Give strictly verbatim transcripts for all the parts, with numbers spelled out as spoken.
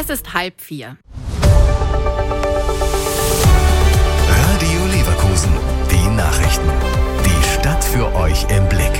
ist halb vier. Radio Leverkusen, die Nachrichten. Die Stadt für euch im Blick.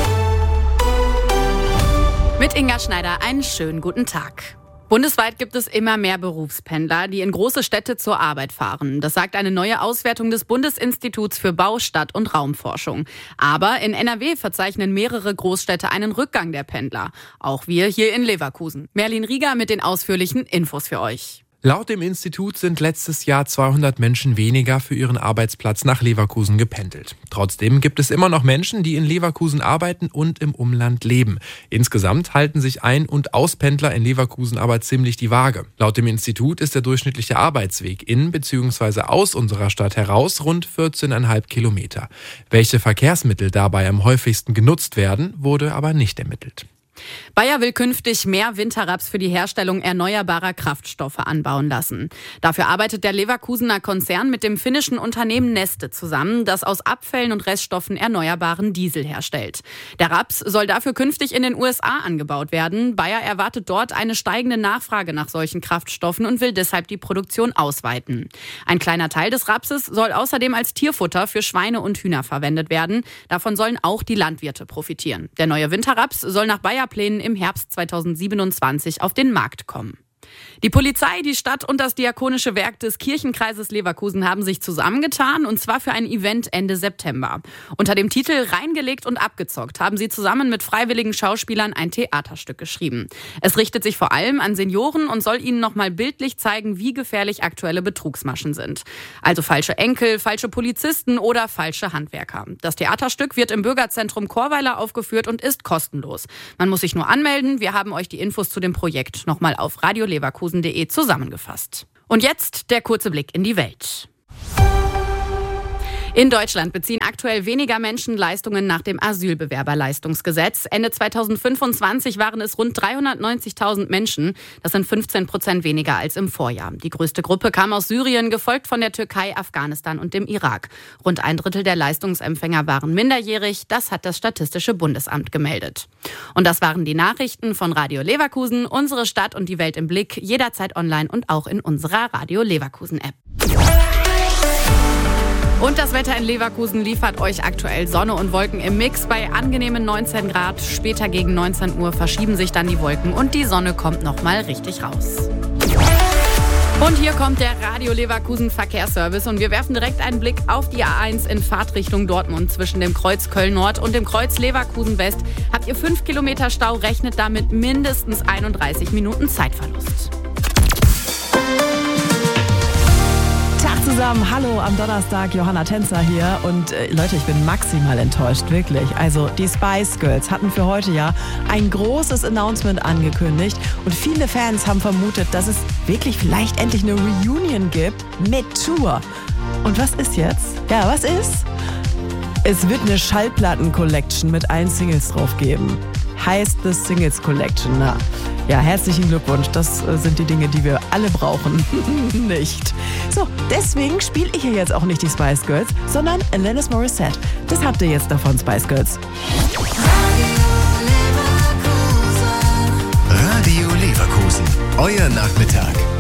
Mit Inga Schneider einen schönen guten Tag. Bundesweit gibt es immer mehr Berufspendler, die in große Städte zur Arbeit fahren. Das sagt eine neue Auswertung des Bundesinstituts für Bau-, Stadt- und Raumforschung. Aber in N R W verzeichnen mehrere Großstädte einen Rückgang der Pendler. Auch wir hier in Leverkusen. Merlin Rieger mit den ausführlichen Infos für euch. Laut dem Institut sind letztes Jahr zweihundert Menschen weniger für ihren Arbeitsplatz nach Leverkusen gependelt. Trotzdem gibt es immer noch Menschen, die in Leverkusen arbeiten und im Umland leben. Insgesamt halten sich Ein- und Auspendler in Leverkusen aber ziemlich die Waage. Laut dem Institut ist der durchschnittliche Arbeitsweg in bzw. aus unserer Stadt heraus rund vierzehn Komma fünf Kilometer. Welche Verkehrsmittel dabei am häufigsten genutzt werden, wurde aber nicht ermittelt. Bayer will künftig mehr Winterraps für die Herstellung erneuerbarer Kraftstoffe anbauen lassen. Dafür arbeitet der Leverkusener Konzern mit dem finnischen Unternehmen Neste zusammen, das aus Abfällen und Reststoffen erneuerbaren Diesel herstellt. Der Raps soll dafür künftig in den U S A angebaut werden. Bayer erwartet dort eine steigende Nachfrage nach solchen Kraftstoffen und will deshalb die Produktion ausweiten. Ein kleiner Teil des Rapses soll außerdem als Tierfutter für Schweine und Hühner verwendet werden. Davon sollen auch die Landwirte profitieren. Der neue Winterraps soll nach Bayer Plänen im Herbst zweitausendsiebenundzwanzig auf den Markt kommen. Die Polizei, die Stadt und das Diakonische Werk des Kirchenkreises Leverkusen haben sich zusammengetan, und zwar für ein Event Ende September. Unter dem Titel Reingelegt und abgezockt haben sie zusammen mit freiwilligen Schauspielern ein Theaterstück geschrieben. Es richtet sich vor allem an Senioren und soll ihnen nochmal bildlich zeigen, wie gefährlich aktuelle Betrugsmaschen sind. Also falsche Enkel, falsche Polizisten oder falsche Handwerker. Das Theaterstück wird im Bürgerzentrum Chorweiler aufgeführt und ist kostenlos. Man muss sich nur anmelden. Wir haben euch die Infos zu dem Projekt nochmal auf radio leverkusen punkt de zusammengefasst. Und jetzt der kurze Blick in die Welt. In Deutschland beziehen aktuell weniger Menschen Leistungen nach dem Asylbewerberleistungsgesetz. Ende zweitausendfünfundzwanzig waren es rund dreihundertneunzigtausend Menschen. Das sind fünfzehn Prozent weniger als im Vorjahr. Die größte Gruppe kam aus Syrien, gefolgt von der Türkei, Afghanistan und dem Irak. Rund ein Drittel der Leistungsempfänger waren minderjährig. Das hat das Statistische Bundesamt gemeldet. Und das waren die Nachrichten von Radio Leverkusen. Unsere Stadt und die Welt im Blick. Jederzeit online und auch in unserer Radio Leverkusen App. Und das Wetter in Leverkusen liefert euch aktuell Sonne und Wolken im Mix bei angenehmen neunzehn Grad. Später gegen neunzehn Uhr verschieben sich dann die Wolken und die Sonne kommt nochmal richtig raus. Und hier kommt der Radio Leverkusen Verkehrsservice und wir werfen direkt einen Blick auf die A eins in Fahrtrichtung Dortmund. Zwischen dem Kreuz Köln-Nord und dem Kreuz Leverkusen-West habt ihr fünf Kilometer Stau, rechnet damit mindestens einunddreißig Minuten Zeitverlust. Zusammen, hallo am Donnerstag, Johanna Tänzer hier und äh, Leute, ich bin maximal enttäuscht, wirklich. Also die Spice Girls hatten für heute ja ein großes Announcement angekündigt und viele Fans haben vermutet, dass es wirklich vielleicht endlich eine Reunion gibt mit Tour. Und was ist jetzt? Ja, was ist? Es wird eine Schallplatten-Collection mit allen Singles drauf geben. Heißt The Singles Collection. Na, ja, herzlichen Glückwunsch. Das äh, sind die Dinge, die wir alle brauchen. Nicht. So, deswegen spiele ich hier jetzt auch nicht die Spice Girls, sondern Alanis Morissette. Das habt ihr jetzt davon, Spice Girls. Radio Leverkusen. Euer Nachmittag.